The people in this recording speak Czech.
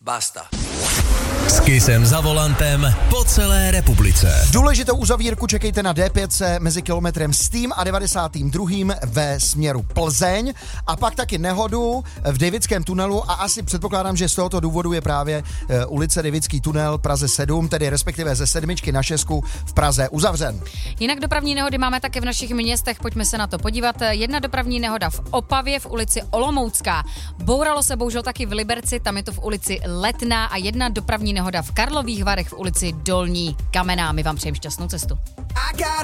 Basta. S Kissem za volantem po celé republice. Důležitou uzavírku čekejte na D5 mezi kilometrem Stým a 92. ve směru Plzeň a pak taky nehodu v Davidském tunelu a asi předpokládám, že z tohoto důvodu je právě ulice Davidský tunel Praze 7, tedy respektive ze 7 na 6 v Praze uzavřen. Jinak dopravní nehody máme také v našich městech, pojďme se na to podívat. Jedna dopravní nehoda v Opavě v ulici Olomoucká. Bouralo se bohužel taky v Liberci, tam je to v ulici Letná a jedna dopravní nehoda v Karlových Varech v ulici Dolní Kamenná. My vám přejeme šťastnou cestu.